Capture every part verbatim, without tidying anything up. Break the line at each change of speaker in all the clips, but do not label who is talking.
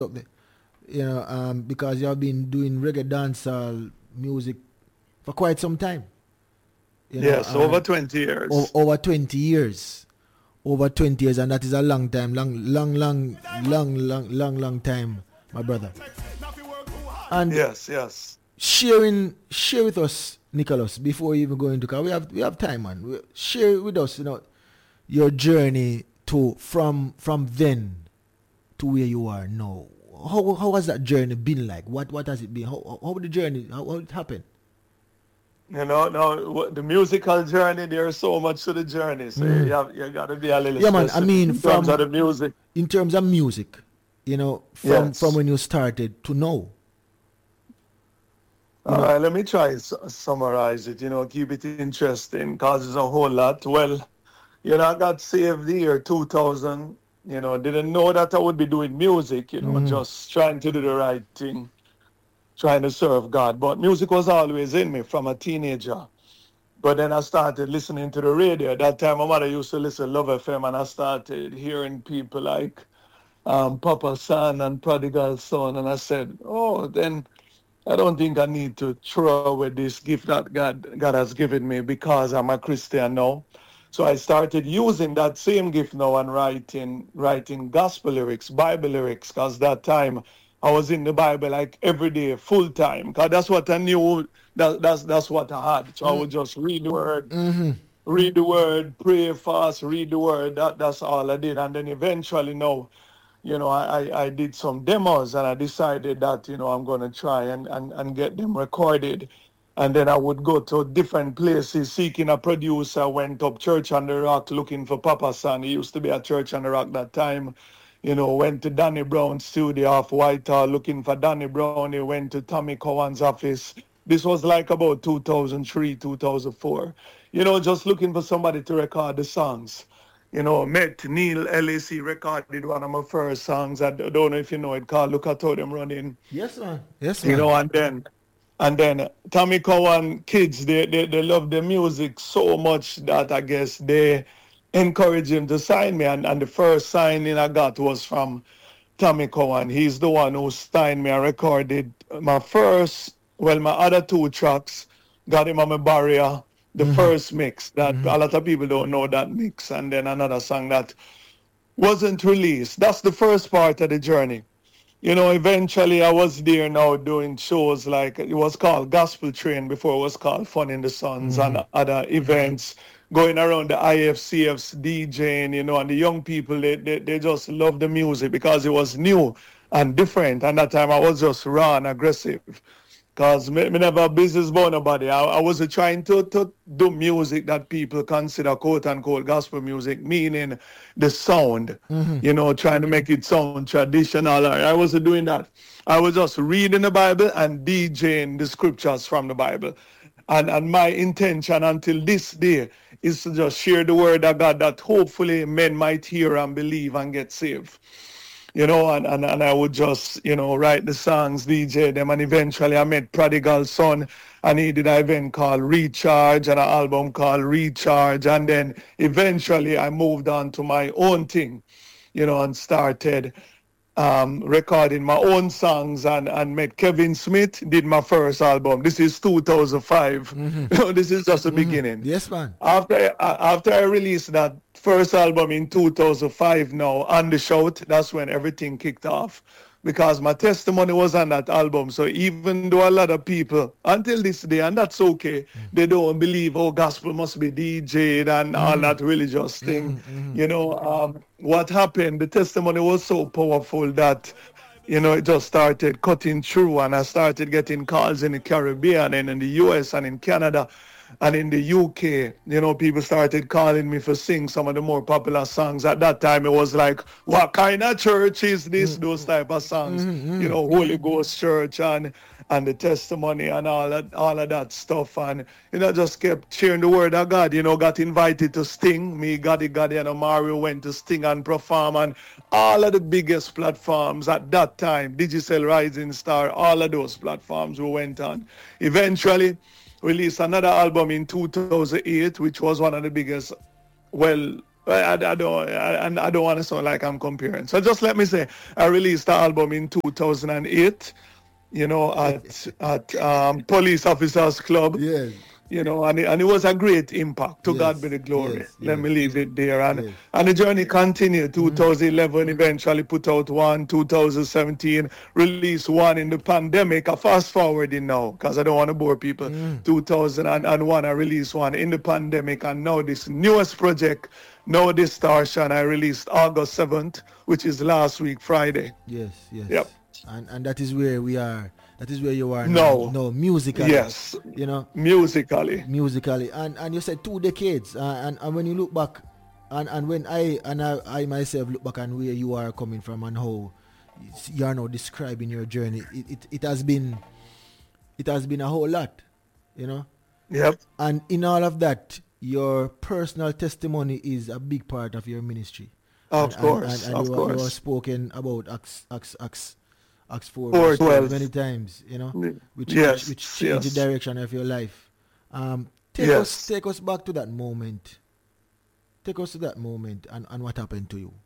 up there, you know, um, because you have been doing reggae dancehall music for quite some time. You know,
Yes, over
um,
twenty
o-
years.
over twenty years, over twenty years, and that is a long time, long, long, long, long, long, long, long time, my brother. And
Yes, yes.
sharing, share with us, Nicholas, before we even go into, because we have we have time, man. We, share with us, you know, your journey to from from then to where you are now. How how has that journey been like? What what has it been? How how the journey? How, how it happened?
You know, now what- the musical journey, there's so much to the journey. So you
Mm.
have you gotta be a little
Yeah, man. I
specific
mean,
in terms of
from
the music.
in terms of music, you know, from from
Yes.
when you started to now, you
All
know.
right, let me try and su- summarize it, you know, keep it interesting because there's a whole lot. Well, you know, I got saved the year two thousand, you know, didn't know that I would be doing music, you know,
Mm-hmm.
just trying to do the right thing, trying to serve God. But music was always in me from a teenager. But then I started listening to the radio. At that time, my mother used to listen to Love F M, and I started hearing people like um, Papa San and Prodigal Son. And I said, oh, then I don't think I need to throw away this gift that God, God has given me because I'm a Christian now. So I started using that same gift now and writing writing gospel lyrics, Bible lyrics, because that time I was in the Bible like every day, full time. Because that's what I knew. That, that's that's what I had. So I would just read the word,
Mm-hmm.
read the word, pray fast, read the word. That that's all I did. And then eventually now, you know, I, I, I did some demos and I decided that, you know, I'm going to try and, and, and get them recorded. And then I would go to different places seeking a producer. Went up Church on the Rock looking for Papa San. He used to be at Church on the Rock that time. You know, went to Danny Brown's studio off Whitehall looking for Danny Brown. He went to Tommy Cowan's office. This was like about two thousand three, two thousand four. You know, just looking for somebody to record the songs. You know, met Neil Ellis. He recorded one of my first songs. I don't know if you know it, called Look at How Them Running.
Yes, man. Yes,
You
man.
know, and then and then Tommy Cowan kids, they, they, they love the music so much that I guess they encouraged him to sign me. And, and the first signing I got was from Tommy Cowan. He's the one who signed me. I recorded my first, well, my other two tracks, got him on my barrier, the
Mm-hmm.
first mix that a lot of people don't know that mix. And then another song that wasn't released. That's the first part of the journey. You know, eventually I was there now doing shows like it was called Gospel Train before it was called Fun in the Suns
Mm-hmm.
and other events going around the I F C F's DJing, you know, and the young people, they, they, they just love the music because it was new and different. And that time I was just raw and aggressive because me, me never business about nobody. I, I was trying to, to do music that people consider quote unquote gospel music, meaning the sound,
Mm-hmm.
you know, trying to make it sound traditional. I, I wasn't doing that. I was just reading the Bible and DJing the scriptures from the Bible. And, and my intention until this day is to just share the word of God that hopefully men might hear and believe and get saved, you know, and, and, and I would just, you know, write the songs, D J them, and eventually I met Prodigal Son, and he did an event called Recharge and an album called Recharge, and then eventually I moved on to my own thing, you know, and started um, recording my own songs and, and met Kevin Smith, did my first album. This is two thousand five.
Mm-hmm.
You know, this is just the
Mm-hmm.
beginning.
Yes, man.
After uh, after I released that first album in two thousand five now, On the Shout, that's when everything kicked off because my testimony was on that album. So even though a lot of people, until this day, and that's okay, they don't believe, oh, gospel must be D J'd and all
Mm-hmm.
that religious thing.
Mm-hmm.
You know, um, what happened, the testimony was so powerful that, you know, it just started cutting through and I started getting calls in the Caribbean and in the U S and in Canada and in the U K. You know, people started calling me for sing some of the more popular songs. At that time, it was like, what kind of church is this? Those type of songs, you
Mm-hmm.
know, Holy Ghost Church and and the testimony and all that, all of that stuff. And, you know, just kept sharing the word of God. You know, got invited to Sting. Me, Gotti Gotti and Mario went to Sting and perform and all of the biggest platforms at that time, Digicel Rising Star, all of those platforms we went on. Eventually, released another album in two thousand eight, which was one of the biggest, well, I, I don't, I, I don't want to sound like I'm comparing. So just let me say, I released the album in two thousand eight, you know, at at um, Police Officers Club.
Yes.
You know, and it, and it was a great impact. To
Yes,
God be the glory.
yes,
Let
yes.
me leave it there. And
Yes.
and the journey continued. two thousand eleven eventually put out one. two thousand seventeen released one in the pandemic. I fast forwarding now because I don't want to bore people. two thousand one I released one in the pandemic, and now this newest project, Now Distortion, I released August seventh, which is last week Friday.
Yes, yes.
Yep.
And and that is where we are. That is where you are
No.
now. No, musically.
Yes,
You know,
musically.
musically. And and you said two decades. Uh, and and when you look back, and and when I and I, I myself look back and where you are coming from and how you are now describing your journey, it, it, it has been it has been a whole lot. You know.
Yep.
And in all of that, your personal testimony is a big part of your ministry.
Of
and,
course,
and, and, and
of
you, are- you
course.
have spoken about Acts, Acts, Acts, Acts four,
Four
verse twelve
twelve.
many times, you know, which
Yes,
which, which changed
yes.
the direction of your life. Um, take
Yes.
us, take us back to that moment. Take us to that moment and, and what happened to you.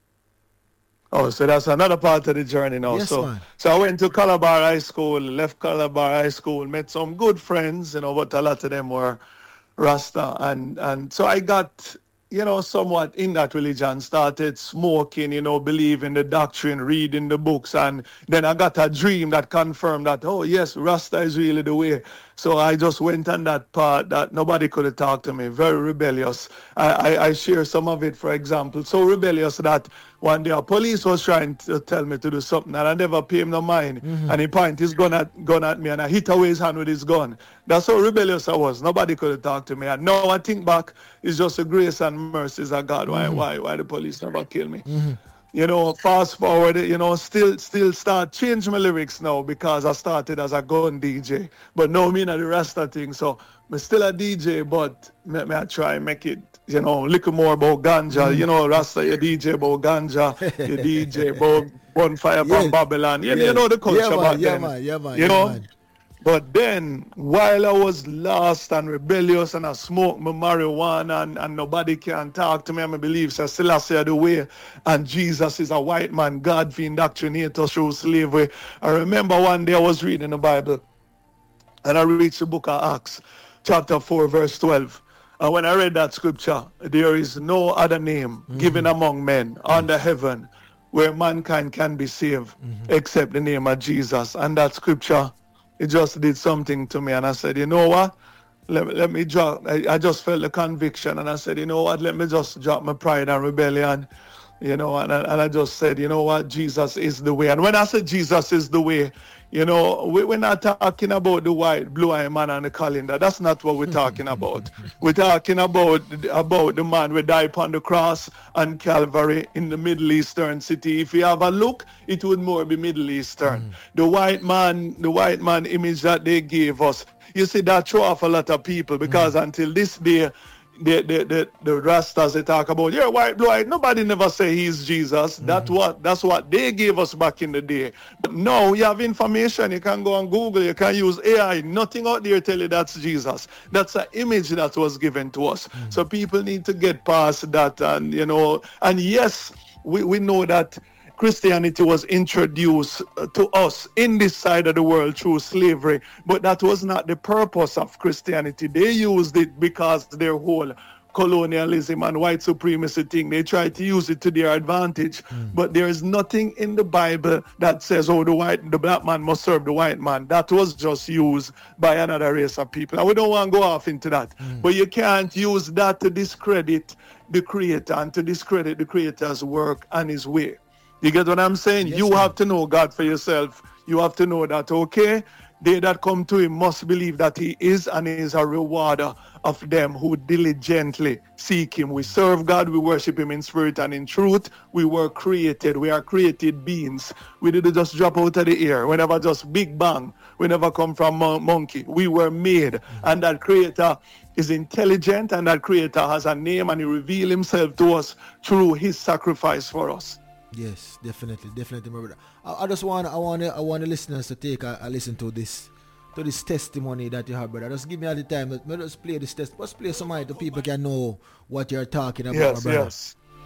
Oh, so that's another part of the journey now.
Yes,
so,
man.
so I went to Calabar High School, left Calabar High School, met some good friends, you know, but a lot of them were Rasta, and and so I got, you know, somewhat in that religion, started smoking, you know, believing the doctrine, reading the books, and then I got a dream that confirmed that, oh yes, Rasta is really the way. So I just went on that path that nobody could have talked to me, very rebellious. I, I, I share some of it, for example, so rebellious that one day a police was trying to tell me to do something and I never paid him no mind. And he pointed his gun at, gun at me and I hit away his hand with his gun. That's how rebellious I was. Nobody could have talked to me. And now I think back, it's just the grace and mercies of God. Why, why, why the police never kill me? You know, fast forward, you know, still still start change my lyrics now because I started as a gun D J. But now me not the Rasta thing. So I'm still a D J, but me, me I try make it, you know, little more about ganja. You know, Rasta, you D J about ganja, you D J about bonfire
Yes.
from Babylon. You, you
Yes.
know the culture
Yeah, man,
back
yeah,
then.
man, yeah, man,
you
yeah,
know?
man.
But then, while I was lost and rebellious and I smoked my marijuana and, and nobody can talk to me and my beliefs are still I say the way, and Jesus is a white man, God fi indoctrinate us through slavery. I remember one day I was reading the Bible and I reached the book of Acts, chapter four, verse twelve. And when I read that scripture, there is no other name given among men under heaven where mankind can be saved except the name of Jesus. And that scripture, it just did something to me, and I said, you know what? Let, me- let me drop. I, I just felt the conviction, and I said, you know what? Let me just drop my pride and rebellion, you know. And I, and I just said, you know what? Jesus is the way. And when I said Jesus is the way, you know, we, we're not talking about the white blue-eyed man on the calendar. That's not what we're talking about. We're talking about about the man who died upon the cross on Calvary in the Middle Eastern city. If you have a look, it would more be Middle Eastern. The white man, the white man image that they gave us. You see, that throw off a lot of people because until this day, the the the, the Rastas they talk about, yeah, white blue eyed. Nobody never say he's Jesus. That's what that's what they gave us back in the day. But now you have information. You can go on Google. You can use A I. Nothing out there tell you that's Jesus. That's an image that was given to us. So people need to get past that, and you know, and yes, we we know that Christianity was introduced uh, to us in this side of the world through slavery, but that was not the purpose of Christianity. They used it because their whole colonialism and white supremacy thing, they tried to use it to their advantage. But there is nothing in the Bible that says, oh, the white, the black man must serve the white man. That was just used by another race of people. And we don't want to go off into that. But you can't use that to discredit the Creator and to discredit the Creator's work and his way. You get what I'm saying?
Yes,
you
sir.
have to know God for yourself. You have to know that, okay, they that come to him must believe that he is and he is a rewarder of them who diligently seek him. We serve God, we worship him in spirit and in truth. We were created. We are created beings. We didn't just drop out of the air. We never just big bang. We never come from mon- monkey. We were made. And that creator is intelligent, and that creator has a name, and he revealed himself to us through his sacrifice for us.
Yes, definitely, definitely, my brother. I, I just want, I want, I want the listeners to take a, a listen to this, to this testimony that you have, brother. Just give me all the time. Let me just play this test. Just play some of it so people can know what you're talking about, my
Yes,
brother.
yes.